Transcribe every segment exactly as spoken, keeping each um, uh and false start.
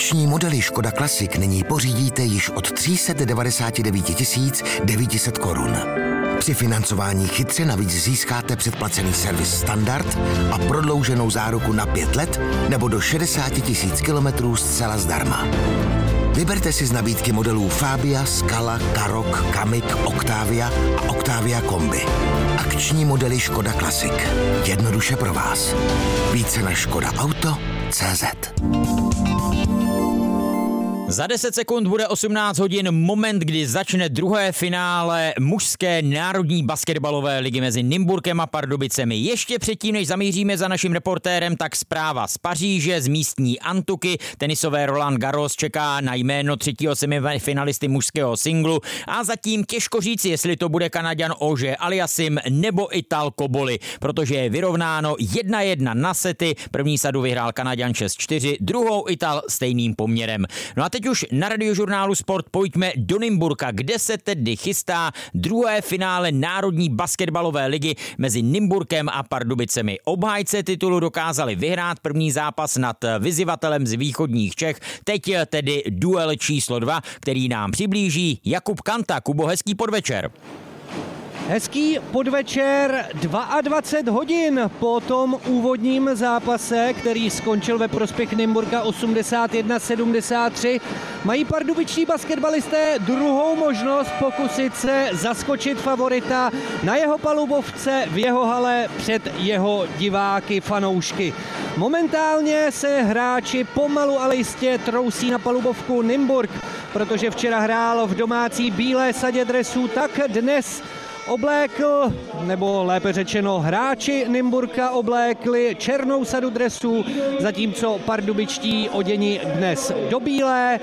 Akční modely Škoda Classic nyní pořídíte již od tři sta devadesát devět tisíc devět set korun. Při financování chytře navíc získáte předplacený servis standard a prodlouženou záruku na pět let nebo do šedesát tisíc kilometrů zcela zdarma. Vyberte si z nabídky modelů Fabia, Scala, Karoq, Kamiq, Octavia a Octavia Kombi. Akční modely Škoda Classic. Jednoduše pro vás. Více na škoda auto tečka cé zet. Za deset sekund bude osmnáct hodin, moment, kdy začne druhé finále mužské národní basketbalové ligy mezi Nymburkem a Pardubicemi. Ještě předtím, než zamíříme za naším reportérem, tak zpráva z Paříže, z místní Antuky. Tenisové Roland Garros čeká na jméno třetího semifinalisty mužského singlu a zatím těžko říci, jestli to bude Kanaďan Ože Aliasim nebo Ital Koboli, protože je vyrovnáno jedna jedna na sety. První sadu vyhrál Kanaďan šest čtyři, druhou Ital stejným poměrem. No a teď už na Radiožurnálu Sport pojďme do Nymburka, kde se tedy chystá druhé finále národní basketbalové ligy mezi Nymburkem a Pardubicemi. Obhájce titulu dokázali vyhrát první zápas nad vyzývatelem z východních Čech. Teď tedy duel číslo dva, který nám přiblíží Jakub Kanta. Kubo, hezký podvečer. Hezký podvečer, dvacet dva hodin po tom úvodním zápase, který skončil ve prospěch Nymburka osmdesát jedna sedmdesát tři. Mají pardubičtí basketbalisté druhou možnost pokusit se zaskočit favorita na jeho palubovce v jeho hale před jeho diváky, fanoušky. Momentálně se hráči pomalu ale jistě trousí na palubovku Nymburk, protože včera hrál v domácí bílé sadě dresů, tak dnes oblékl, nebo lépe řečeno hráči Nymburka oblékli černou sadu dresů, zatímco pardubičtí oděni dnes do bílé.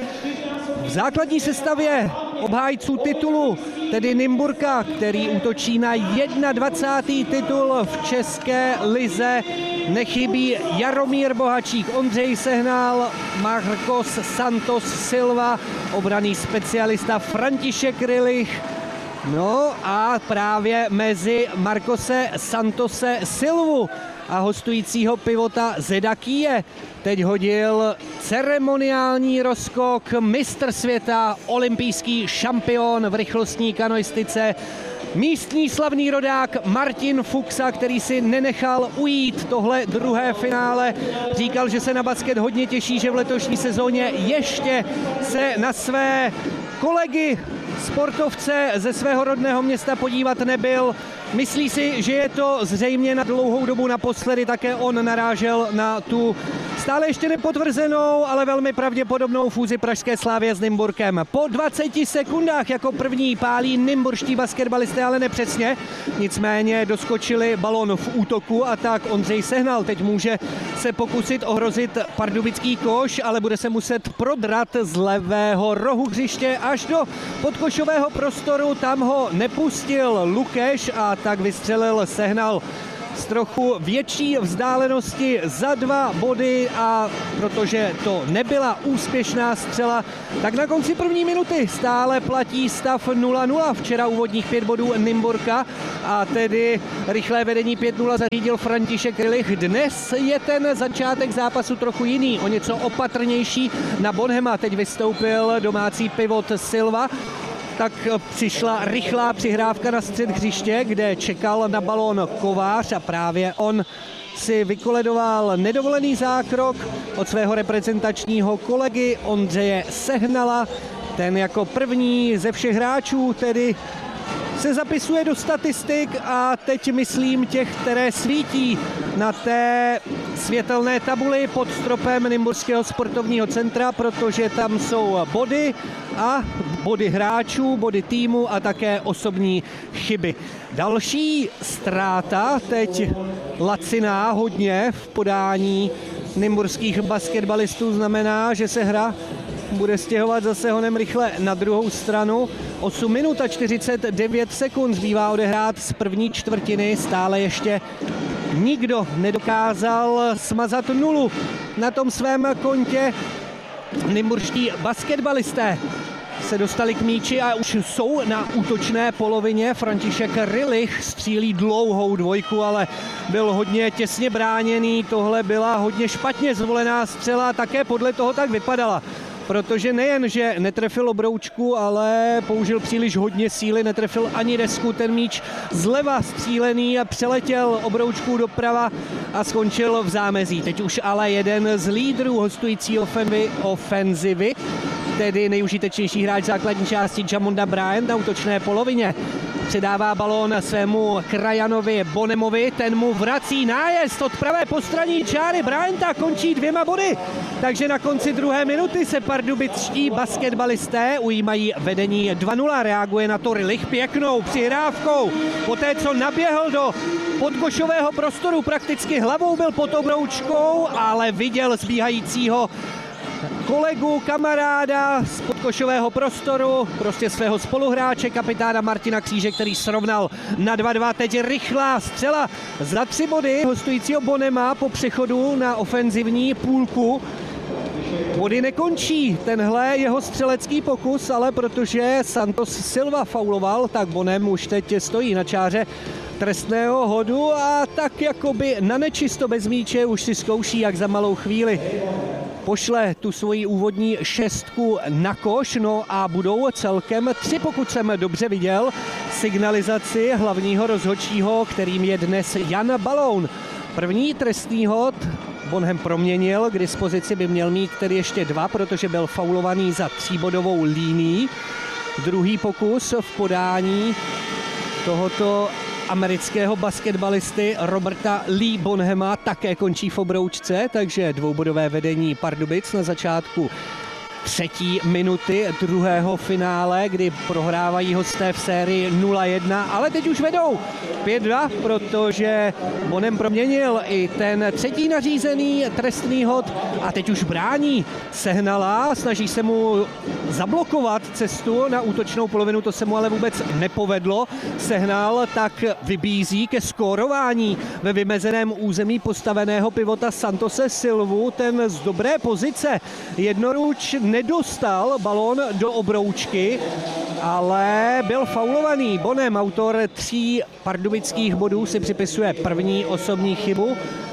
V základní sestavě obhájců titulu, tedy Nymburka, který útočí na dvacátý první titul v české lize, nechybí Jaromír Bohačík, Ondřej Sehnal, Marcos Santos Silva, obranný specialista František Rylich. No a právě mezi Marcose Santose Silvu a hostujícího pivota Zeda Kije teď hodil ceremoniální rozskok mistr světa, olympijský šampion v rychlostní kanoistice, místní slavný rodák Martin Fuxa, který si nenechal ujít tohle druhé finále. Říkal, že se na basket hodně těší, že v letošní sezóně ještě se na své kolegy sportovce ze svého rodného města podívat nebyl. Myslí si, že je to zřejmě na dlouhou dobu naposledy, také on narážel na tu stále ještě nepotvrzenou, ale velmi pravděpodobnou fúzi pražské Slavie s Nymburkem. Po dvaceti sekundách jako první pálí nymburští basketbalisté, ale nepřesně. Nicméně doskočili balon v útoku a tak Ondřej Sehnal teď může se pokusit ohrozit pardubický koš, ale bude se muset prodrat z levého rohu hřiště až do podkošového prostoru. Tam ho nepustil Lukeš a tak vystřelil Sehnal z trochu větší vzdálenosti za dva body, a protože to nebyla úspěšná střela, tak na konci první minuty stále platí stav nula nula. Včera úvodních pět bodů Nymburka a tedy rychlé vedení pět nula zařídil František Rylich. Dnes je ten začátek zápasu trochu jiný, o něco opatrnější. Na Bonhema teď vystoupil domácí pivot Silva. Tak přišla rychlá přihrávka na střed hřiště, kde čekal na balón Kovář a právě on si vykoledoval nedovolený zákrok od svého reprezentačního kolegy Ondřeje Sehnala. Ten jako první ze všech hráčů tedy se zapisuje do statistik a teď myslím těch, které svítí na té světelné tabuli pod stropem Nymburského sportovního centra, protože tam jsou body a body hráčů, body týmu a také osobní chyby. Další ztráta, teď laciná hodně v podání nymburských basketbalistů, znamená, že se hra bude stěhovat zase honem rychle na druhou stranu. osm minut a čtyřicet devět sekund zbývá odehrát z první čtvrtiny. Stále ještě nikdo nedokázal smazat nulu na tom svém kontě. Nymburští basketbalisté se dostali k míči a už jsou na útočné polovině. František Rylich střílí dlouhou dvojku, ale byl hodně těsně bráněný. Tohle byla hodně špatně zvolená střela, také podle toho tak vypadala. Protože nejen, že netrefil obroučku, ale použil příliš hodně síly, netrefil ani desku. Ten míč zleva střílený a přeletěl obroučku doprava a skončil v zámezí. Teď už ale jeden z lídrů hostující ofenzivy, tedy nejužitečnější hráč základní části Jamonda Bryant na útočné polovině. Předává balón svému krajanovi Bonemovi, ten mu vrací nájezd od pravé postraní čáry Bryanta, končí dvěma body. Takže na konci druhé minuty se pardubicští basketbalisté ujímají vedení dva nula, reaguje na to Rylich pěknou přihrávkou. Poté, co naběhl do podkošového prostoru, prakticky hlavou byl pod obroučkou, ale viděl zbíhajícího kolegu, kamaráda z podkošového prostoru, prostě svého spoluhráče, kapitána Martina Kříže, který srovnal na dva dva. Teď rychlá střela za tři body hostujícího Bonema po přechodu na ofenzivní půlku. Body nekončí tenhle jeho střelecký pokus, ale protože Santos Silva fauloval, tak Bonem už teď stojí na čáře trestného hodu a tak jakoby na nečisto bez míče už si zkouší, jak za malou chvíli pošle tu svoji úvodní šestku na koš, no a budou celkem tři, pokud jsem dobře viděl, signalizaci hlavního rozhodčího, kterým je dnes Jan Baloun. První trestný hod Bonham proměnil, k dispozici by měl mít tedy ještě dva, protože byl faulovaný za tříbodovou linií. Druhý pokus v podání tohoto amerického basketbalisty Roberta Lee Bonhama také končí v obroučce, takže dvoubodové vedení Pardubic na začátku třetí minuty druhého finále, kdy prohrávají hosté v sérii nula jedna, ale teď už vedou pět dva, protože Bonem proměnil i ten třetí nařízený trestný hod a teď už brání Sehnala, snaží se mu zablokovat cestu na útočnou polovinu, to se mu ale vůbec nepovedlo. Sehnal tak vybízí ke skórování ve vymezeném území postaveného pivota Santose Silvu, ten z dobré pozice jednoruč nedostal balón do obroučky, ale byl faulovaný. Bonem, autor tří pardubických bodů, si připisuje první osobní chybu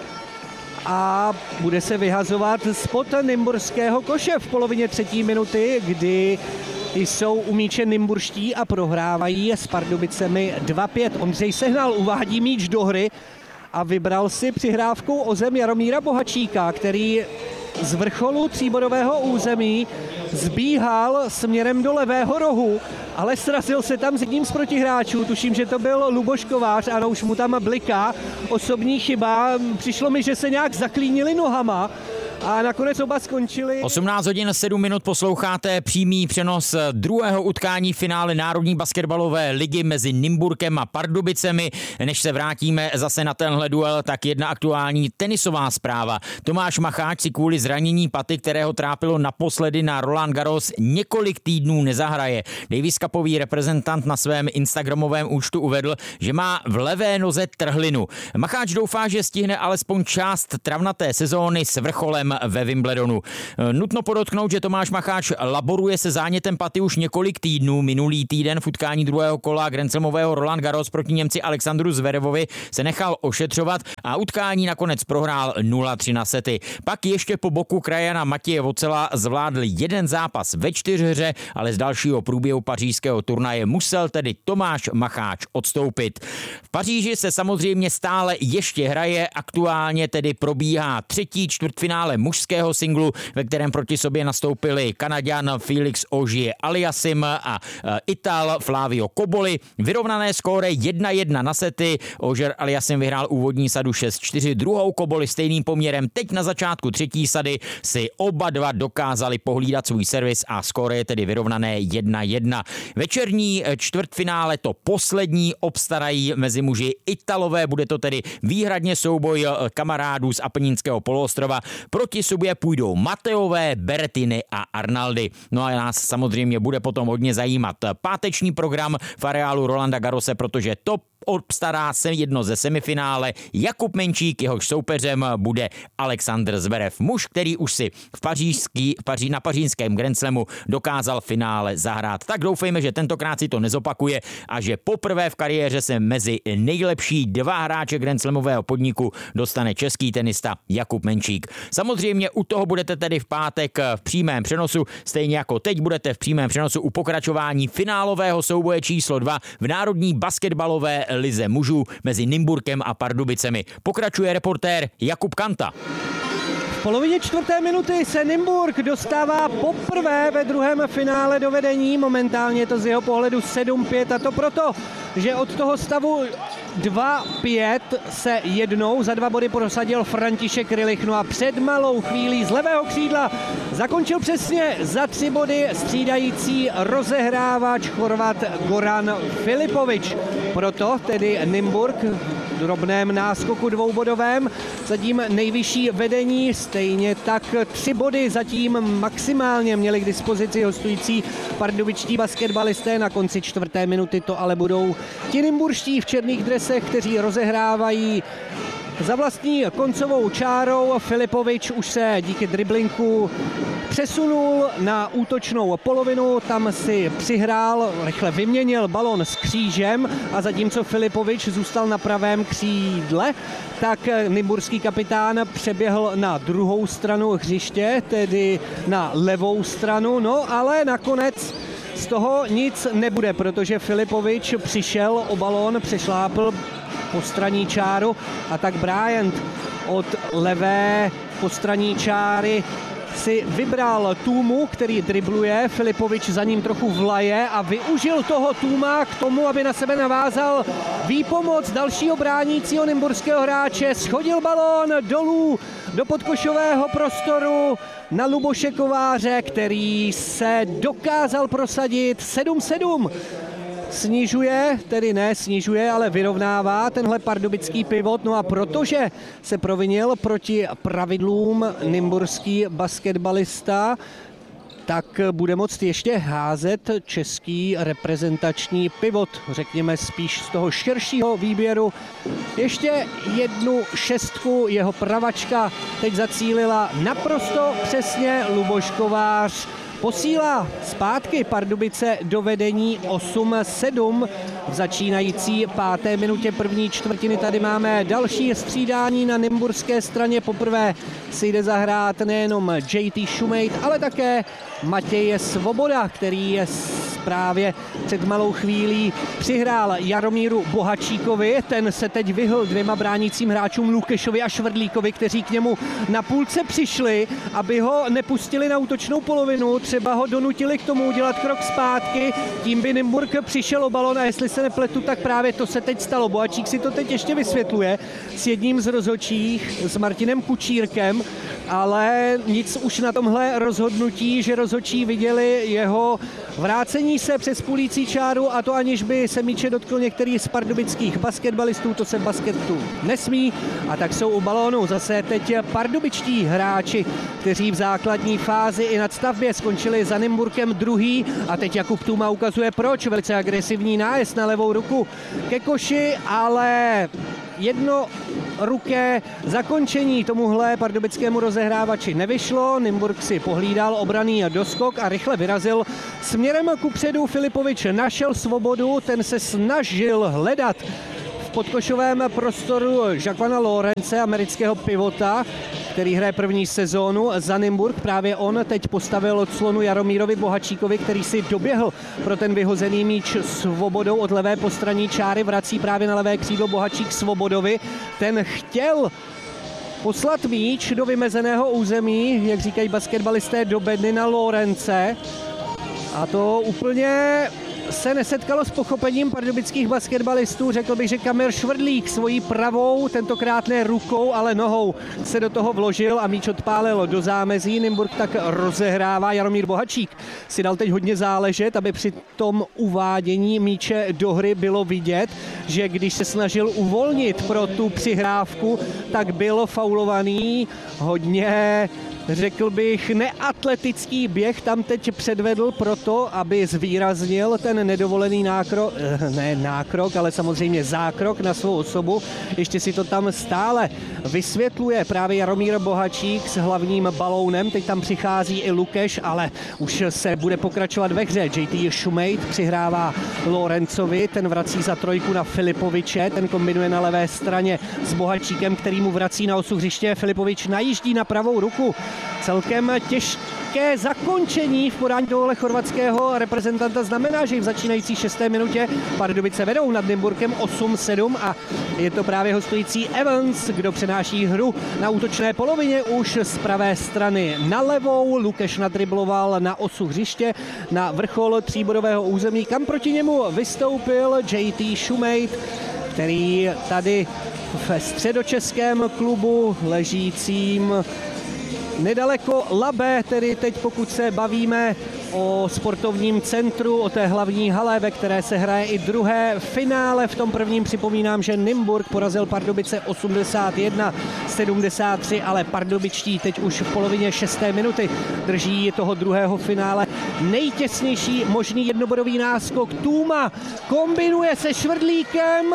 a bude se vyhazovat spod nymburského koše v polovině třetí minuty, kdy jsou u míče nymburští a prohrávají s Pardubicemi dva pět. Ondřej Sehnal uvádí míč do hry a vybral si přihrávkou o zem Jaromíra Bohačíka, který z vrcholu tříbodového území zbíhal směrem do levého rohu, ale srazil se tam s jedním z protihráčů, tuším, že to byl Luboš Kovář, ano, už mu tam bliká osobní chyba, přišlo mi, že se nějak zaklínili nohama a nakonec oba skončili. osmnáct hodin sedm minut posloucháte přímý přenos druhého utkání finále Národní basketbalové ligy mezi Nymburkem a Pardubicemi. Než se vrátíme zase na tenhle duel, tak jedna aktuální tenisová zpráva. Tomáš Macháč si kvůli zranění paty, kterého trápilo naposledy na Roland Garros, několik týdnů nezahraje. Davis Cupový reprezentant na svém instagramovém účtu uvedl, že má v levé noze trhlinu. Macháč doufá, že stihne alespoň část travnaté sezóny s vrcholem ve Wimbledonu. Nutno podotknout, že Tomáš Macháč laboruje se zánětem paty už několik týdnů. Minulý týden v utkání druhého kola grandslamového Roland Garros proti Němci Alexandru Zverevovi se nechal ošetřovat a utkání nakonec prohrál nula tři na sety. Pak ještě po boku krajana Matěje Vocela zvládl jeden zápas ve čtyřhře, ale z dalšího průběhu pařížského turnaje musel tedy Tomáš Macháč odstoupit. V Paříži se samozřejmě stále ještě hraje, aktuálně tedy probíhá třetí čtvrtfinále mužského singlu, ve kterém proti sobě nastoupili Kanaďan Felix Auger-Aliassime a Ital Flavio Cobolli. Vyrovnané skóre jedna jedna na sety. Auger-Aliassime vyhrál úvodní sadu šest čtyři, druhou Cobolli stejným poměrem. Teď na začátku třetí sady si oba dva dokázali pohlídat svůj servis a skóre je tedy vyrovnané jedna jedna. Večerní čtvrtfinále, to poslední, obstarají mezi muži Italové. Bude to tedy výhradně souboj kamarádů z Apeninského poloostrova proti proti sobě půjdou Mateové, Berettini a Arnaldi. No a nás samozřejmě bude potom hodně zajímat páteční program v areálu Rolanda Garrose, protože to obstará se jedno ze semifinále. Jakub Menčík, jehož soupeřem bude Alexander Zverev, muž, který už si v pařížský, v Paří, na pařížském Grand Slamu dokázal finále zahrát. Tak doufejme, že tentokrát si to nezopakuje a že poprvé v kariéře se mezi nejlepší dva hráče Grand Slamového podniku dostane český tenista Jakub Menčík. Samozřejmě u toho budete tedy v pátek v přímém přenosu, stejně jako teď budete v přímém přenosu u pokračování finálového souboje číslo dva v národní basketbalové lize mužů mezi Nymburkem a Pardubicemi. Pokračuje reportér Jakub Kanta. V polovině čtvrté minuty se Nymburk dostává poprvé ve druhém finále do vedení. Momentálně je to z jeho pohledu sedm pět a to proto, že od toho stavu dva pět se jednou za dva body prosadil František Rylich. No a před malou chvílí z levého křídla zakončil přesně za tři body střídající rozehrávač Chorvat Goran Filipovič. Proto tedy Nymburk v drobném náskoku dvoubodovém zatím nejvyšší vedení, stejně tak tři body zatím maximálně měli k dispozici hostující pardubičtí basketbalisté. Na konci čtvrté minuty to ale budou ti nymburští v černých dresech, kteří rozehrávají za vlastní koncovou čárou. Filipovič už se díky driblinku přesunul na útočnou polovinu, tam si přihrál, rychle vyměnil balon s křížem a zatímco Filipovič zůstal na pravém křídle, tak nymburský kapitán přeběhl na druhou stranu hřiště, tedy na levou stranu, no ale nakonec z toho nic nebude, protože Filipovič přišel o balón, přešlápl postranní čáru a tak Bryant od levé postranní čáry si vybral Tůmu, který dribluje, Filipovič za ním trochu vlaje a využil toho Tůma k tomu, aby na sebe navázal výpomoc dalšího bránícího nymburského hráče. Schodil balón dolů do podkošového prostoru na Luboše Kováře, který se dokázal prosadit sedm sedm. Snižuje, tedy ne snižuje, ale vyrovnává tenhle pardubický pivot. No a protože se provinil proti pravidlům nymburský basketbalista, tak bude moct ještě házet český reprezentační pivot, řekněme spíš z toho širšího výběru. Ještě jednu šestku jeho pravačka teď zacílila naprosto přesně. Luboš Kovář posílá zpátky Pardubice do vedení osm sedm v začínající páté minutě první čtvrtiny. Tady máme další střídání na nymburské straně. Poprvé si jde zahrát nejenom J T Šumejt, ale také Matěj Svoboda, který je právě před malou chvílí přihrál Jaromíru Bohačíkovi. Ten se teď vyhl dvěma bránícím hráčům Lukešovi a Švrdlíkovi, kteří k němu na půlce přišli, aby ho nepustili na útočnou polovinu, třeba ho donutili k tomu udělat krok zpátky, tím by Nymburk přišel o balon a jestli se nepletu, tak právě to se teď stalo. Bohačík si to teď ještě vysvětluje s jedním z rozhodčích, s Martinem Kučírkem, ale nic už na tomhle rozhodnutí, že rozhodčí viděli jeho vrácení se přes půlící čáru a to aniž by se míče dotkl některý z pardubických basketbalistů, to se v basketu nesmí a tak jsou u balónu zase teď pardubičtí hráči, kteří v základní fázi i nadstavbě skončili za Nymburkem druhý a teď Jakub Tůma ukazuje proč, velice agresivní nájezd na levou ruku ke koši, ale jedno ruké zakončení tomuhle pardubickému rozehrávači nevyšlo. Nymburk si pohlídal obranný doskok a rychle vyrazil směrem kupředu. Filipovič našel Svobodu, ten se snažil hledat v podkošovém prostoru Jacquana Lorence, amerického pivota, který hraje první sezónu za Nymburk. Právě on teď postavil clonu Jaromírovi Bohačíkovi, který si doběhl pro ten vyhozený míč Svobodou od levé postranní čáry. Vrací právě na levé křídlo Bohačík Svobodovi. Ten chtěl poslat míč do vymezeného území, jak říkají basketbalisté, do bedny na Lorence. A to úplně se nesetkalo s pochopením pardubických basketbalistů. Řekl bych, že Kamil Švrdlík svojí pravou, tentokrát ne rukou, ale nohou se do toho vložil a míč odpálil do zámezí. Nymburk tak rozehrává. Jaromír Bohačík si dal teď hodně záležet, aby při tom uvádění míče do hry bylo vidět, že když se snažil uvolnit pro tu přihrávku, tak byl faulovaný. Hodně, řekl bych, neatletický běh tam teď předvedl proto, aby zvýraznil ten nedovolený nákrok, ne nákrok, ale samozřejmě zákrok na svou osobu. Ještě si to tam stále vysvětluje právě Jaromír Bohačík s hlavním balónem. Teď tam přichází i Lukeš, ale už se bude pokračovat ve hře. J T Šumejt přihrává Lorencovi, ten vrací za trojku na Filipoviče, ten kombinuje na levé straně s Bohačíkem, který mu vrací na osu hřiště. Filipovič najíždí na pravou ruku. Celkem těžké zakončení v podání tohohle chorvatského reprezentanta znamená, že v začínající šesté minutě Pardubice vedou nad Nymburkem osm sedm a je to právě hostující Evans, kdo přenáší hru na útočné polovině už z pravé strany na levou. Lukeš nadribloval na osu hřiště na vrchol tříbodového území, kam proti němu vystoupil J T Šumejt, který tady ve středočeském klubu ležícím nedaleko Labe, tedy teď pokud se bavíme o sportovním centru, o té hlavní hale, ve které se hraje i druhé finále. V tom prvním připomínám, že Nymburk porazil Pardubice osmdesát jedna sedmdesát tři, ale pardubičtí teď už v polovině šesté minuty drží toho druhého finále nejtěsnější možný jednobodový náskok. Tůma kombinuje se Švrdlíkem,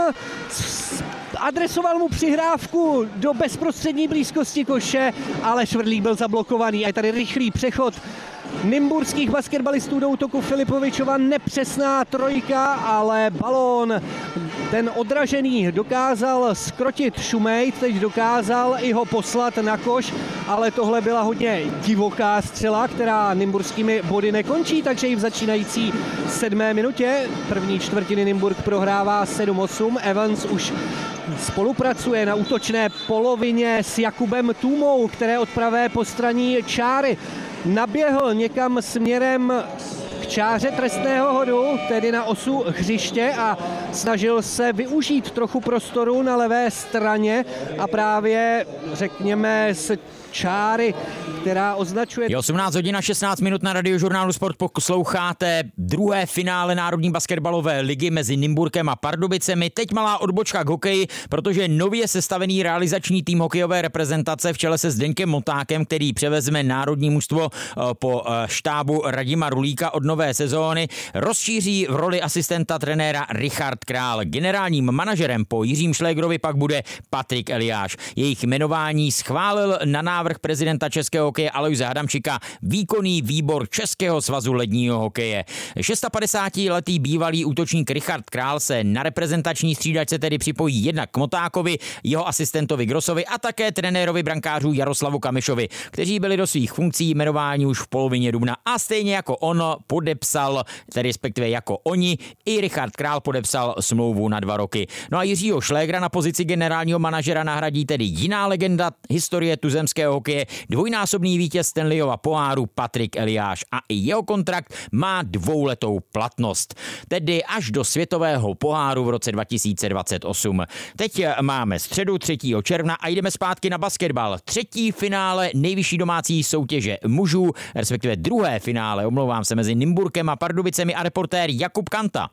adresoval mu přihrávku do bezprostřední blízkosti koše, ale Švrdlík byl zablokovaný a je tady rychlý přechod nymburských basketbalistů do útoku. Filipovičova nepřesná trojka, ale balón ten odražený dokázal zkrotit Šumejt, teď dokázal i ho poslat na koš, ale tohle byla hodně divoká střela, která nymburskými body nekončí, takže i v začínající sedmé minutě první čtvrtiny Nymburk prohrává sedm osm. Evans už spolupracuje na útočné polovině s Jakubem Tůmou, které od pravé postraní čáry naběhl někam směrem k čáře trestného hodu, tedy na osu hřiště, a snažil se využít trochu prostoru na levé straně a právě, řekněme, s čáry, která označuje... Je osmnáct hodin a šestnáct minut na Radiožurnálu Sport, posloucháte druhé finále Národní basketbalové ligy mezi Nymburkem a Pardubicemi. Teď malá odbočka k hokeji, protože nově sestavený realizační tým hokejové reprezentace v čele se Zdeňkem Motákem, který převezme národní mužstvo po štábu Radima Rulíka od nové sezóny, rozšíří v roli asistenta trenéra Richard Král. Generálním manažerem po Jiřím Šlégrovi pak bude Patrik Eliáš. Jejich jmenování schválil na návrh prezidenta českého hokeje Alojze Adamčika výkonný výbor Českého svazu ledního hokeje. šedesátiletý bývalý útočník Richard Král se na reprezentační střídačce tedy připojí jednak k Motákovi, jeho asistentovi Grossovi a také trenérovi brankářů Jaroslavu Kamišovi, kteří byli do svých funkcí jmenováni už v polovině dubna a stejně jako on podepsal, tedy respektive jako oni, i Richard Král podepsal smlouvu na dva roky. No a Jiřího Šlégra na pozici generálního manažera nahradí tedy jiná legenda historie tuzemského hokeje, dvojnásobný vítěz Stanleyova poháru Patrik Eliáš, a i jeho kontrakt má dvouletou platnost, tedy až do světového poháru v roce dva tisíce dvacet osm. Teď máme středu třetího června a jdeme zpátky na basketbal. Třetí finále nejvyšší domácí soutěže mužů, respektive druhé finále, omlouvám se, mezi Nymburkem a Pardubicemi, a reportér Jakub Kanta.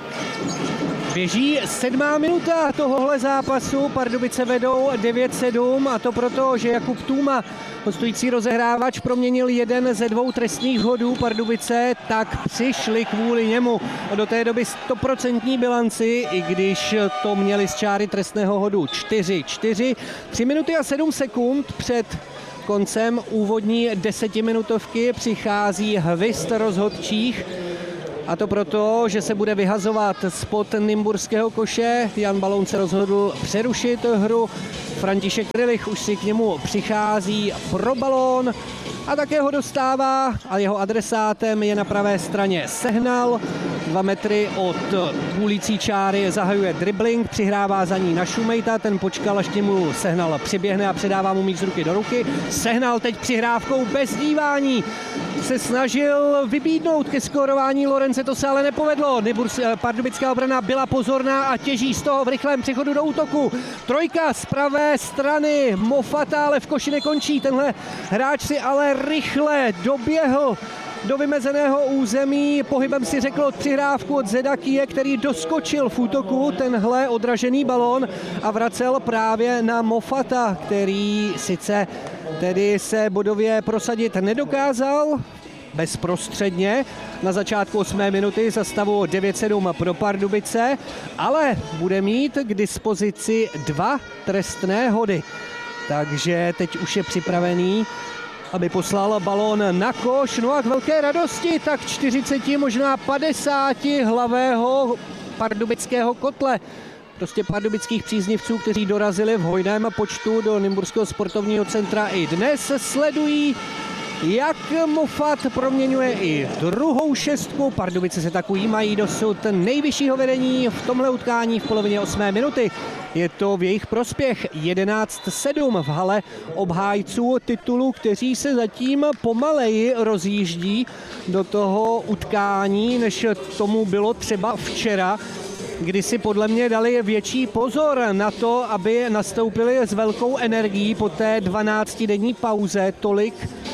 Běží sedmá minuta tohohle zápasu, Pardubice vedou devět sedm, a to proto, že Jakub Tůma, hostující rozehrávač, proměnil jeden ze dvou trestných hodů Pardubice, tak přišli kvůli němu do té doby stoprocentní bilanci, i když to měli z čáry trestného hodu čtyři čtyři. tři minuty a sedm sekund před koncem úvodní desetiminutovky přichází hvist rozhodčích. A to proto, že se bude vyhazovat spod nymburského koše. Jan Baloun se rozhodl přerušit hru. František Krylich už si k němu přichází pro balón a také ho dostává, a jeho adresátem je na pravé straně Sehnal. Dva metry od půlící čáry zahajuje dribbling, přihrává za ní na Šumejta, ten počkal, až k němu Sehnal přiběhne a předává mu míč z ruky do ruky. Sehnal teď přihrávkou bez dívání se snažil vybídnout ke skórování Lorence, to se ale nepovedlo. Nyburs, pardubická obrana byla pozorná a těží z toho v rychlém přechodu do útoku. Trojka z pravé strany Moffata, ale v koši nekončí. Tenhle hráč si ale rychle doběhl do vymezeného území, pohybem si řekl od přihrávku od Zedakie, který doskočil v útoku tenhle odražený balón a vracel právě na Moffata, který sice tedy se bodově prosadit nedokázal bezprostředně na začátku osmé minuty za stavu devět sedm pro Pardubice, ale bude mít k dispozici dva trestné hody. Takže teď už je připravený, aby poslal balón na koš. No a k velké radosti tak čtyřicet, možná padesát hlavého pardubického kotle. Prostě pardubických příznivců, kteří dorazili v hojném počtu do Nymburského sportovního centra i dnes, sledují, jak Moffat proměňuje i druhou šestku. Pardubice se tak ujímají dosud nejvyššího vedení v tomhle utkání v polovině osmé minuty. Je to v jejich prospěch jedenáct sedm v hale obhájců titulu, kteří se zatím pomaleji rozjíždí do toho utkání, než tomu bylo třeba včera, kdy si podle mě dali větší pozor na to, aby nastoupili s velkou energií po té dvanáctidenní pauze. Tolik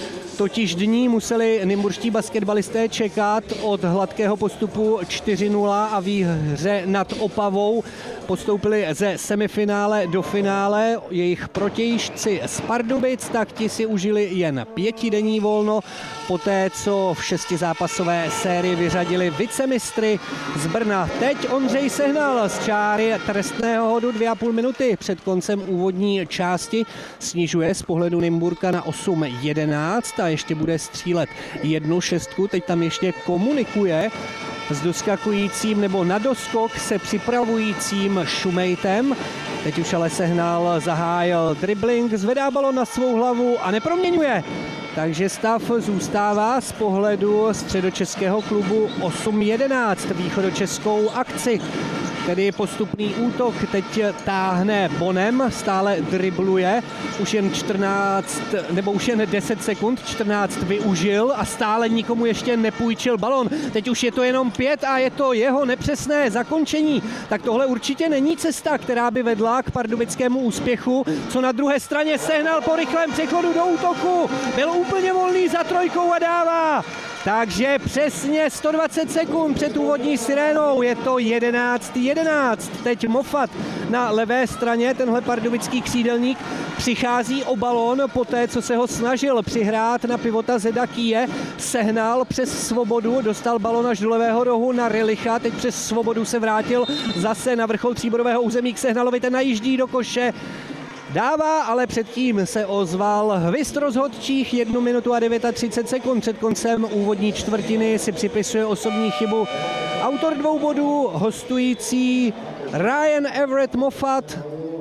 totiž dní museli nymburští basketbalisté čekat od hladkého postupu čtyři nula a výhře nad Opavou. Postoupili ze semifinále do finále. Jejich protějšci z Pardubic, tak ti si užili jen pětidenní volno, poté co v šestizápasové sérii vyřadili vicemistry z Brna. Teď Ondřej Sehnal z čáry trestného hodu dvě a půl minuty před koncem úvodní části snižuje z pohledu Nymburka na osm jedenáct a ještě bude střílet jednu šestku. Teď tam ještě komunikuje s doskakujícím nebo na doskok se připravujícím Šumejtem. Teď už ale Sehnal zahájil dribbling, zvedá balon na svou hlavu a neproměňuje. Takže stav zůstává z pohledu středočeského klubu osm jedenáct. Východočeskou akci, tedy postupný útok, teď táhne Bonem, stále dribluje, už jen čtrnáct, nebo už jen deset sekund, čtrnáct využil a stále nikomu ještě nepůjčil balon. Teď už je to jenom pět a je to jeho nepřesné zakončení. Tak tohle určitě není cesta, která by vedla k pardubickému úspěchu. Co na druhé straně Sehnal po rychlém přechodu do útoku, byl úplně volný za trojkou a dává. Takže přesně sto dvacet sekund před úvodní sirénou je to jedenáct jedenáct. Teď Moffat na levé straně, tenhle pardubický křídelník, přichází o balón poté, co se ho snažil přihrát na pivota Zedakie. Sehnal přes Svobodu, dostal balón až do levého rohu na Rilicha, teď přes Svobodu se vrátil zase na vrchol tříbodového území k Sehnalovi, ten najíždí do koše. Dává, ale předtím se ozval hvist rozhodčích, jednu minutu a třicet devět sekund před koncem úvodní čtvrtiny si připisuje osobní chybu autor dvou bodů, hostující Ryan Everett Moffat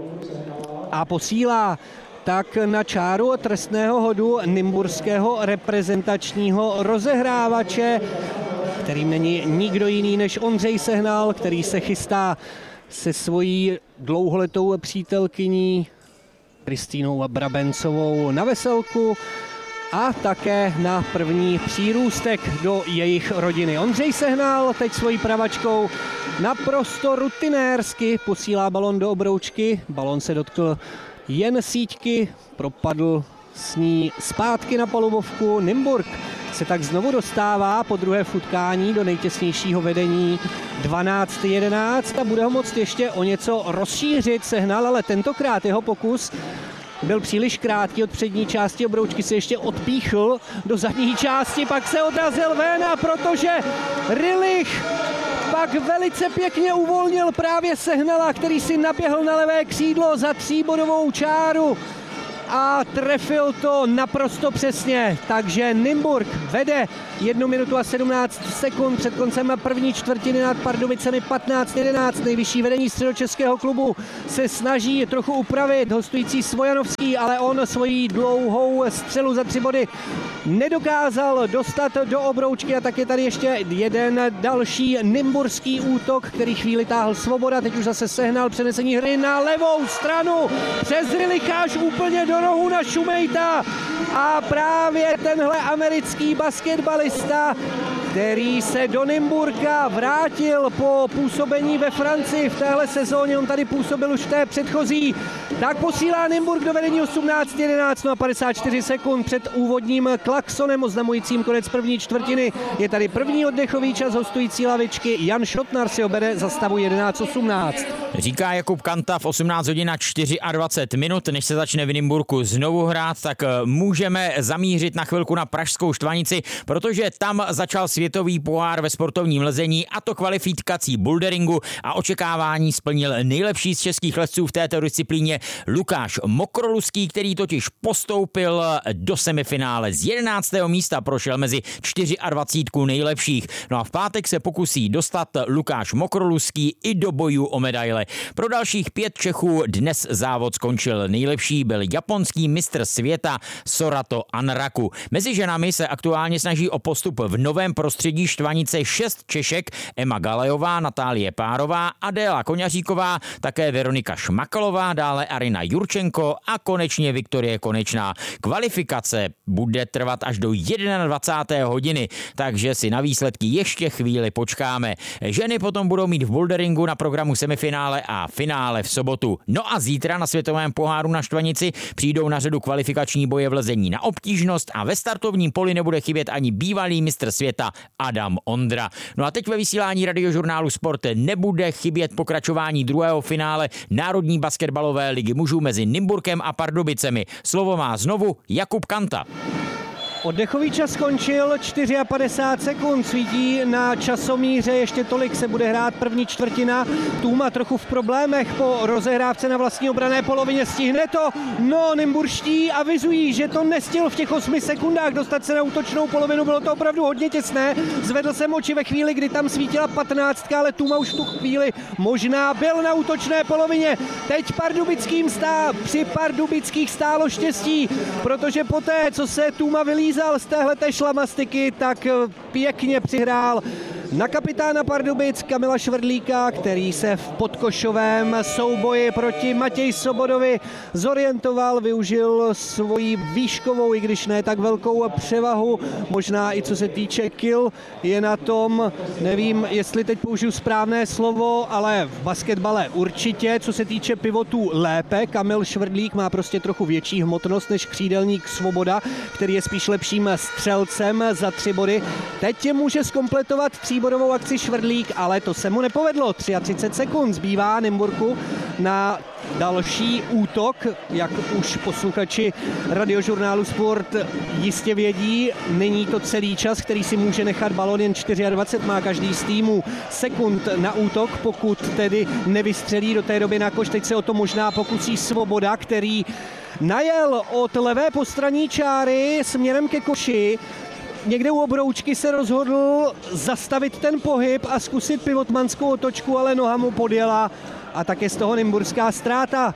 a posílá tak na čáru trestného hodu nymburského reprezentačního rozehrávače, kterým není nikdo jiný než Ondřej Sehnal, který se chystá se svojí dlouholetou přítelkyní Kristýnou Brabencovou na veselku a také na první přírůstek do jejich rodiny. Ondřej Sehnal teď svojí pravačkou naprosto rutinérsky posílá balon do obroučky. Balon se dotkl jen síťky, propadl s ní zpátky na palubovku. Nymburk se tak znovu dostává po druhé v utkání do nejtěsnějšího vedení dvanáct jedenáct a bude ho moct ještě o něco rozšířit Sehnal, ale tentokrát jeho pokus byl příliš krátký, od přední části obroučky se ještě odpíchl do zadní části, pak se odrazil ven, a protože Rilich pak velice pěkně uvolnil právě Sehnala, který si naběhl na levé křídlo za tříbodovou čáru a trefil to naprosto přesně. Takže Nymburk vede jednu minutu a sedmnáct sekund před koncem první čtvrtiny nad Pardubicemi patnáct jedenáct. Nejvyšší vedení středočeského klubu se snaží trochu upravit hostující Svojanovský, ale on svojí dlouhou střelu za tři body nedokázal dostat do obroučky a tak je tady ještě jeden další nymburský útok, který chvíli táhl Svoboda, teď už zase Sehnal přenesení hry na levou stranu přes Rilicháš úplně do do rohu na Šumejta a právě tenhle americký basketbalista, který se do Nymburka vrátil po působení ve Francii v téhle sezóně, on tady působil už v té předchozí, tak posílá Nymburk do vedení osmnáct jedenáct, no a padesát čtyři sekund před úvodním klaksonem oznamujícím konec první čtvrtiny. Je tady první oddechový čas hostující lavičky, Jan Šotnar si ho bere za stavu jedenáct osmnáct. Říká Jakub Kanta v osmnáct hodin a dvacet čtyři minut, než se začne v Nymburku znovu hrát, tak můžeme zamířit na chvilku na pražskou Štvanici, protože tam začal světový pohár ve sportovním lezení, a to kvalifikací boulderingu, a očekávání splnil nejlepší z českých lezců v této disciplíně Lukáš Mokroluský, který totiž postoupil do semifinále. Z jedenáctého místa prošel mezi dvacet čtyři nejlepších. No a v pátek se pokusí dostat Lukáš Mokroluský i do bojů o medaile. Pro dalších pět Čechů dnes závod skončil. Nejlepší byl japonský mistr světa Sorato Anraku. Mezi ženami se aktuálně snaží o postup v novém prostředí Štvanice šest Češek: Emma Galejová, Natálie Párová, Adéla Koňaříková, také Veronika Šmakalová, dále Arina Jurčenko a konečně Viktorie Konečná. Kvalifikace bude trvat až do dvacáté jedné hodiny, takže si na výsledky ještě chvíli počkáme. Ženy potom budou mít v boulderingu na programu semifinále a finále v sobotu. No a zítra na světovém poháru na Štvanici přijdou na řadu kvalifikační boje v lezení na obtížnost a ve startovním poli nebude chybět ani bývalý mistr světa Adam Ondra. No a teď ve vysílání Radiožurnálu Sport nebude chybět pokračování druhého finále Národní basketbalové ligy mužů mezi Nymburkem a Pardubicemi. Slovo má znovu Jakub Kanta. Oddechový čas skončil, padesát čtyři sekund, svítí na časomíře, ještě tolik se bude hrát první čtvrtina. Tůma trochu v problémech po rozehrávce na vlastní obranné polovině, stihne to, no nymburští avizují, že to nestihl v těch osmi sekundách dostat se na útočnou polovinu, bylo to opravdu hodně těsné, zvedl jsem oči ve chvíli, kdy tam svítila patnáctka, ale Tůma už v tu chvíli možná byl na útočné polovině. Teď Pardubickým stá, při Pardubických stálo štěstí, protože poté, co se Tůma vylí z téhleté šlamastiky, tak pěkně přihrál na kapitána Pardubic Kamila Švrdlíka, který se v podkošovém souboji proti Matěji Sobodovi zorientoval, využil svoji výškovou, i když ne tak velkou převahu, možná i co se týče kill, je na tom, nevím, jestli teď použiju správné slovo, ale v basketbale určitě, co se týče pivotů lépe. Kamil Švrdlík má prostě trochu větší hmotnost než křídelník Svoboda, který je spíš lepším střelcem za tři body. Teď může zkompletovat tříbodovou akci Švrdlík, ale to se mu nepovedlo. třicet tři sekund zbývá Nymburku na další útok, jak už posluchači Radiožurnálu Sport jistě vědí, není to celý čas, který si může nechat balon, jen dvacet čtyři má každý z týmů sekund na útok, pokud tedy nevystřelí do té doby na koš. Teď se o to možná pokusí Svoboda, který najel od levé postranní čáry směrem ke koši. Někde u obroučky se rozhodl zastavit ten pohyb a zkusit pivotmanskou otočku, ale noha mu podjela a tak je z toho nymburská ztráta.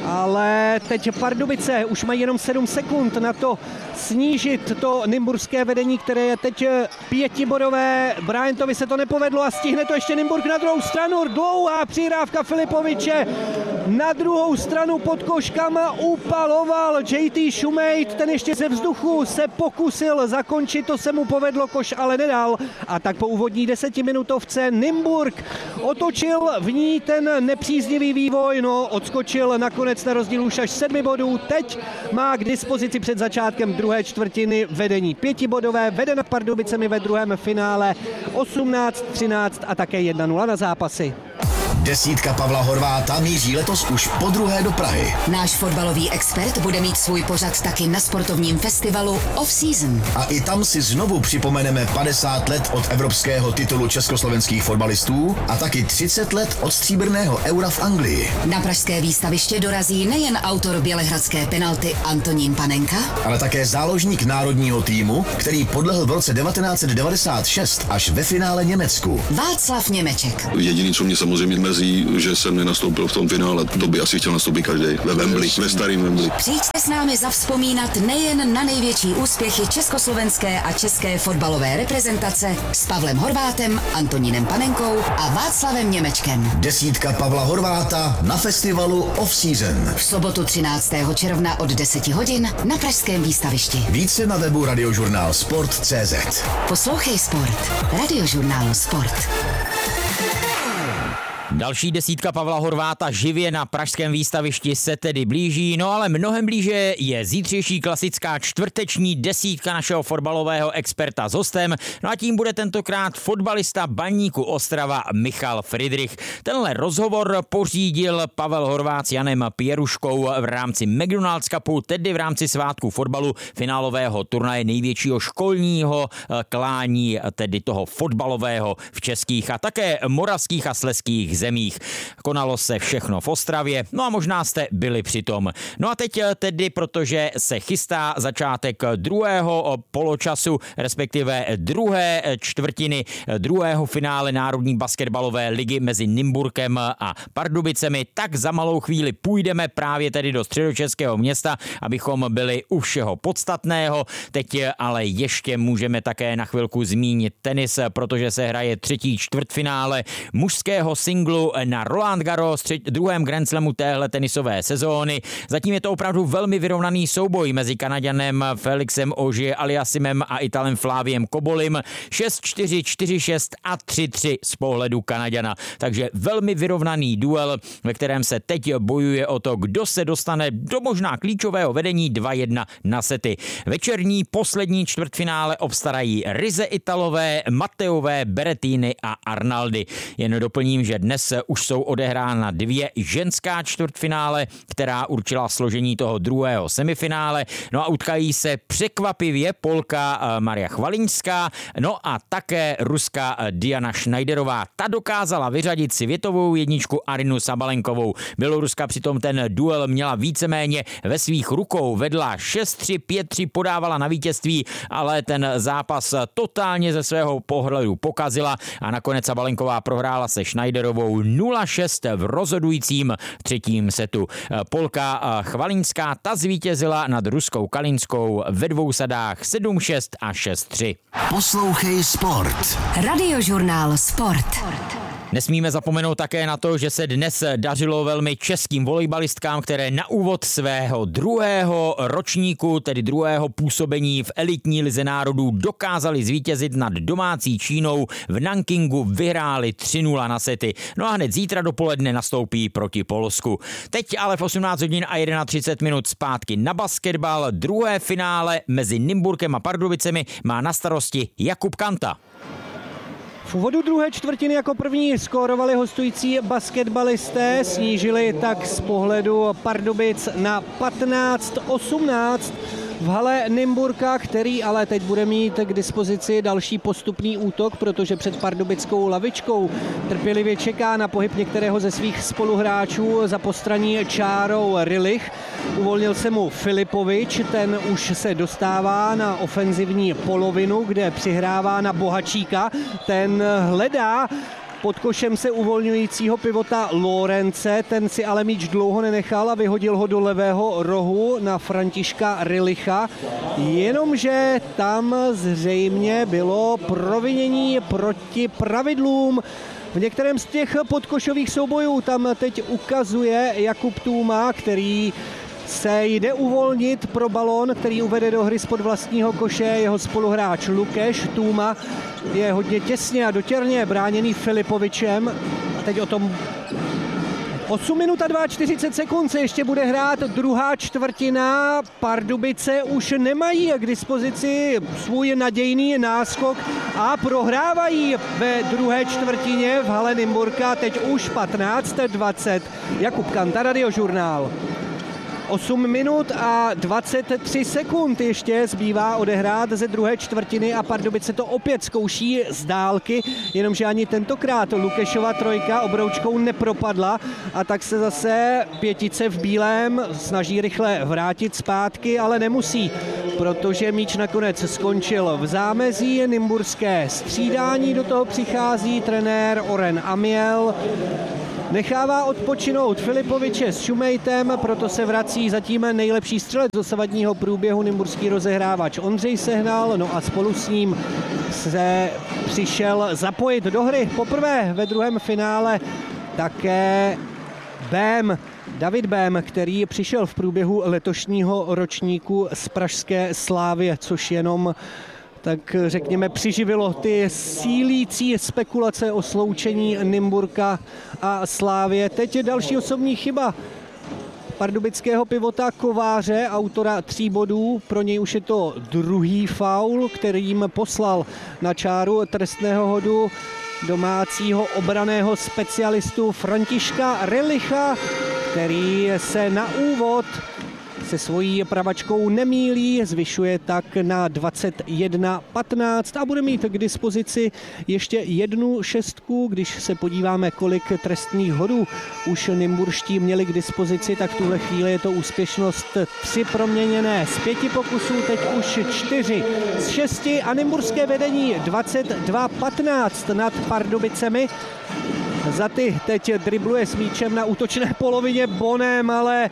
Ale teď Pardubice už mají jenom sedm sekund na to snížit to nymburské vedení, které je teď pětibodové. Bryantovi se to nepovedlo a stihne to ještě Nymburk na druhou stranu. Dlouhá přihrávka Filipoviče. Na druhou stranu pod koškama upaloval J T Šumejt, ten ještě ze vzduchu se pokusil zakončit, to se mu povedlo, koš ale nedal. A tak po úvodní desetiminutovce Nymburk otočil v ní ten nepříznivý vývoj, no odskočil nakonec na rozdíl už až sedmi bodů. Teď má k dispozici před začátkem druhé čtvrtiny vedení pětibodové, vede nad Pardubicemi ve druhém finále osmnáct třináct a také jedna nula na zápasy. Desítka Pavla Horváta míří letos už po druhé do Prahy. Náš fotbalový expert bude mít svůj pořad taky na sportovním festivalu Off Season. A i tam si znovu připomeneme padesát let od evropského titulu československých fotbalistů a taky třicet let od stříbrného eura v Anglii. Na pražské výstaviště dorazí nejen autor bělehradské penalty Antonín Panenka, ale také záložník národního týmu, který podlehl v roce devatenáct set devadesát šest až ve finále Německu. Václav Němeček. Jediný, co mě samozřejmě mrzí, mrzí, že jsem nenastoupil v tom finále. To by asi chtěl nastoupit každý ve Wembley, ve starém Wembley. Přijďte s námi zavzpomínat nejen na největší úspěchy československé a české fotbalové reprezentace s Pavlem Horvátem, Antonínem Panenkou a Václavem Němečkem. Desítka Pavla Horváta na festivalu Off Season. V sobotu třináctého června od deseti hodin na pražském výstavišti. Více na webu Radiožurnál Sport tečka cé zet. Poslouchej Sport. Radiožurnálu Sport. Další desítka Pavla Horváta živě na pražském výstavišti se tedy blíží, no ale mnohem blíže je zítřejší klasická čtvrteční desítka našeho fotbalového experta s hostem, no a tím bude tentokrát fotbalista Baníku Ostrava Michal Fridrich. Tenhle rozhovor pořídil Pavel Horvát s Janem Pěruškou v rámci McDonald's Cupu, tedy v rámci svátku fotbalu finálového turnaje největšího školního klání, tedy toho fotbalového v českých a také moravských a slezských zemích. Konalo se všechno v Ostravě, no a možná jste byli přitom. No a teď tedy, protože se chystá začátek druhého poločasu, respektive druhé čtvrtiny druhého finále Národní basketbalové ligy mezi Nymburkem a Pardubicemi, tak za malou chvíli půjdeme právě tedy do středočeského města, abychom byli u všeho podstatného. Teď ale ještě můžeme také na chvilku zmínit tenis, protože se hraje třetí čtvrtfinále mužského singlu na Roland Garros, tři, druhém Grand Slamu téhle tenisové sezóny. Zatím je to opravdu velmi vyrovnaný souboj mezi Kanaďanem Felixem Auger-Aliassimem a Italem Flaviem Cobolim. šest čtyři, čtyři šest a tři tři z pohledu Kanaďana. Takže velmi vyrovnaný duel, ve kterém se teď bojuje o to, kdo se dostane do možná klíčového vedení dva jedna na sety. Večerní poslední čtvrtfinále obstarají ryze Italové, Matteové, Berrettini a Arnaldi. Jen doplním, že dnes už jsou odehrána dvě ženská čtvrtfinále, která určila složení toho druhého semifinále. No a utkají se překvapivě Polka Maria Chvaliňská, no a také Ruska Diana Schneiderová. Ta dokázala vyřadit světovou jedničku Arinu Sabalenkovou. Běloruska přitom ten duel měla víceméně ve svých rukou. Vedla šest tři, pět tři, podávala na vítězství, ale ten zápas totálně ze svého pohledu pokazila a nakonec Sabalenková prohrála se Schneiderovou nula šest v rozhodujícím třetím setu. Polka Chvaliňská ta zvítězila nad ruskou Kalinskou ve dvou sadách sedm šest a šest tři. Poslouchej Sport. Radiožurnál Sport. Nesmíme zapomenout také na to, že se dnes dařilo velmi českým volejbalistkám, které na úvod svého druhého ročníku, tedy druhého působení v elitní lize národů, dokázali zvítězit nad domácí Čínou. V Nankingu vyhráli tři nula na sety. No a hned zítra dopoledne nastoupí proti Polsku. Teď ale v osmnáct hodin a třicet jedna minut zpátky na basketbal. Druhé finále mezi Nymburkem a Pardubicemi má na starosti Jakub Kanta. V úvodu druhé čtvrtiny jako první skórovali hostující basketbalisté, snížili tak z pohledu Pardubic na patnáct osmnáct v hale Nymburka, který ale teď bude mít k dispozici další postupný útok, protože před pardubickou lavičkou trpělivě čeká na pohyb některého ze svých spoluhráčů za postraní čárou Rilich. Uvolnil se mu Filipovič, ten už se dostává na ofenzivní polovinu, kde přihrává na Bohačíka, ten hledá pod košem se uvolňujícího pivota Lorence, ten si ale míč dlouho nenechal a vyhodil ho do levého rohu na Františka Rilicha, jenomže tam zřejmě bylo provinění proti pravidlům. V některém z těch podkošových soubojů tam teď ukazuje Jakub Tůma, který se jde uvolnit pro balón, který uvede do hry spod vlastního koše jeho spoluhráč Lukeš. Tůma je hodně těsně a dotěrně bráněný Filipovičem. A teď o tom osm minut a čtyřicet dva sekund se ještě bude hrát druhá čtvrtina. Pardubice už nemají k dispozici svůj nadějný náskok a prohrávají ve druhé čtvrtině v hale Nymburka. Teď už patnáct dvacet. Jakub Kanta, Radiožurnál. osm minut a dvacet tři sekund ještě zbývá odehrát ze druhé čtvrtiny a Pardubice to opět zkouší z dálky, jenomže ani tentokrát Lukešova trojka obroučkou nepropadla a tak se zase pětice v bílém snaží rychle vrátit zpátky, ale nemusí, protože míč nakonec skončil v zámezí. Nymburské střídání do toho přichází trenér Oren Amiel. Nechává odpočinout Filipoviče s Šumejtem, proto se vrací zatím nejlepší střelec dosavadního průběhu nymburský rozehrávač Ondřej Sehnal, no a spolu s ním se přišel zapojit do hry poprvé ve druhém finále také Bém, David Bém, který přišel v průběhu letošního ročníku z pražské Slávie, což jenom tak řekněme přiživilo ty sílící spekulace o sloučení Nymburka a Slávie. Teď je další osobní chyba pardubického pivota Kováře, autora tří bodů. Pro něj už je to druhý faul, kterým poslal na čáru trestného hodu domácího obraného specialistu Františka Relicha, který se na úvod se svojí pravačkou nemýlí, zvyšuje tak na dvacet jedna patnáct a bude mít k dispozici ještě jednu šestku. Když se podíváme, kolik trestných hodů už nymburští měli k dispozici, tak v tuhle chvíli je to úspěšnost tři proměněné z pěti pokusů, teď už čtyři z šesti a nymburské vedení dvacet dva patnáct nad Pardubicemi. Za ty teď dribluje s míčem na útočné polovině Bonem, ale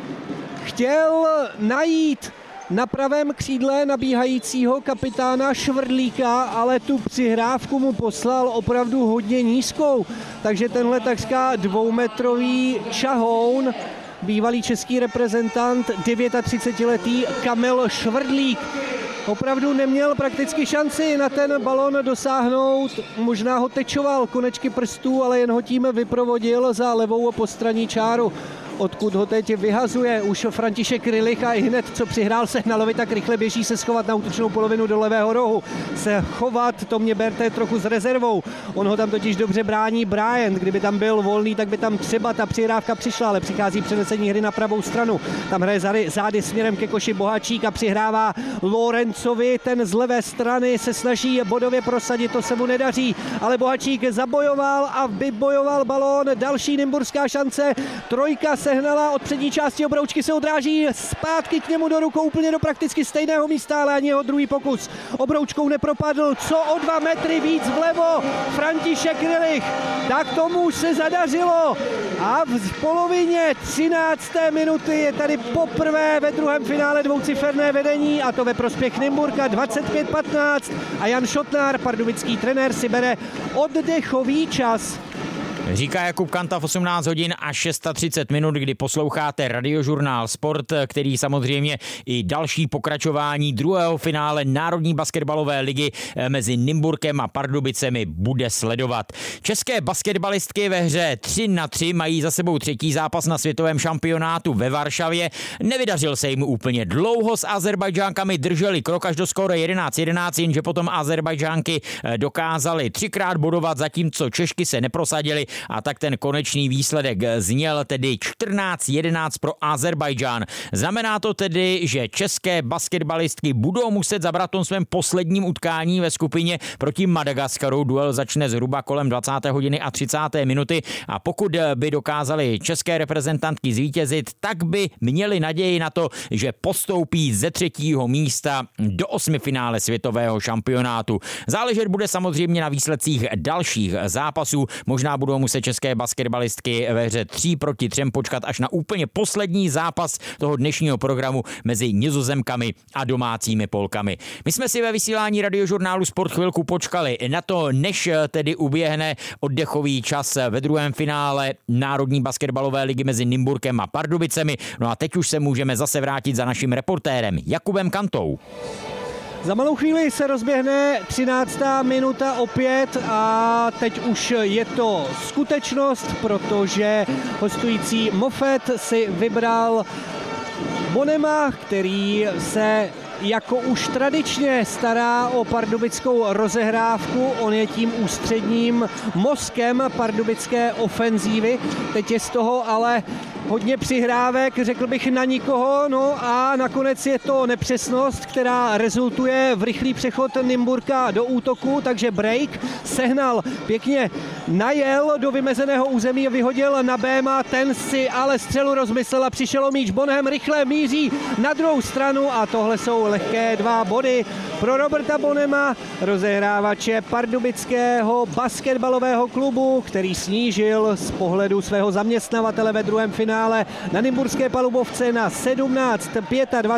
chtěl najít na pravém křídle nabíhajícího kapitána Švrdlíka, ale tu přihrávku mu poslal opravdu hodně nízkou. Takže tenhle takřka dvoumetrový čahoun, bývalý český reprezentant, třicetidevětiletý Kamil Švrdlík, opravdu neměl prakticky šanci na ten balon dosáhnout. Možná ho tečoval konečky prstů, ale jen ho tím vyprovodil za levou postranní čáru, odkud ho teď vyhazuje už František Rilich a i hned, co přihrál Sehnalovi, tak rychle běží se schovat na útočnou polovinu do levého rohu. Se chovat, to mě berte trochu s rezervou. On ho tam totiž dobře brání Bryant. Kdyby tam byl volný, tak by tam třeba ta přihrávka přišla, ale přichází přenesení hry na pravou stranu. Tam hraje zády, zády směrem ke koši Bohačík a přihrává Lorencovi. Ten z levé strany se snaží bodově prosadit, to se mu nedaří, ale Bohačík zabojoval a vybojoval balón. Další nymburská šance, trojka Sehnala od přední části obroučky se odráží zpátky k němu do rukou, úplně do prakticky stejného místa, ale ani jeho druhý pokus obroučkou nepropadl. Co o dva metry víc vlevo František Rilich, tak tomu už se zadařilo a v polovině třinácté minuty je tady poprvé ve druhém finále dvouciferné vedení, a to ve prospěch Nymburka dvacet pět patnáct a Jan Šotnár, pardubický trenér, si bere oddechový čas. Říká Jakub Kanta v osmnáct hodin a třicet šest minut, kdy posloucháte Radiožurnál Sport, který samozřejmě i další pokračování druhého finále Národní basketbalové ligy mezi Nymburkem a Pardubicemi bude sledovat. České basketbalistky ve hře tři na tři mají za sebou třetí zápas na světovém šampionátu ve Varšavě. Nevydařil se jim úplně dlouho, s Azerbajdžánkami drželi krok až do skóre jedenáct jedenáct, jenže potom Azerbajdžánky dokázali třikrát bodovat, zatímco Češky se neprosadili, a tak ten konečný výsledek zněl tedy čtrnáct jedenáct pro Azerbajdžán. Znamená to tedy, že české basketbalistky budou muset zabrat tom svém posledním utkání ve skupině proti Madagaskaru. Duel začne zhruba kolem dvacáté hodiny a třicáté minuty a pokud by dokázali české reprezentantky zvítězit, tak by měli naději na to, že postoupí ze třetího místa do osmifinále světového šampionátu. Záležet bude samozřejmě na výsledcích dalších zápasů. Možná budou muset české basketbalistky ve hře tři proti třem počkat až na úplně poslední zápas toho dnešního programu mezi Nizozemkami a domácími Polkami. My jsme si ve vysílání Radiožurnálu Sport chvilku počkali na to, než tedy uběhne oddechový čas ve druhém finále Národní basketbalové ligy mezi Nymburkem a Pardubicemi. No a teď už se můžeme zase vrátit za naším reportérem Jakubem Kantou. Za malou chvíli se rozběhne třináctá minuta opět a teď už je to skutečnost, protože hostující Mofet si vybral Bonema, který se jako už tradičně stará o pardubickou rozehrávku. On je tím ústředním mozkem pardubické ofenzívy. Teď je z toho ale hodně přihrávek, řekl bych na nikoho, no a nakonec je to nepřesnost, která rezultuje v rychlý přechod Nymburka do útoku, takže break. Sehnal pěkně najel do vymezeného území, vyhodil na Béma, ten si ale střelu rozmyslel a přišel o míč. Bonhem rychle míří na druhou stranu a tohle jsou lehké dva body pro Roberta Bonema, rozehrávače pardubického basketbalového klubu, který snížil z pohledu svého zaměstnavatele ve druhém finále na nymburské palubovce na sedmnáct dvacet pět.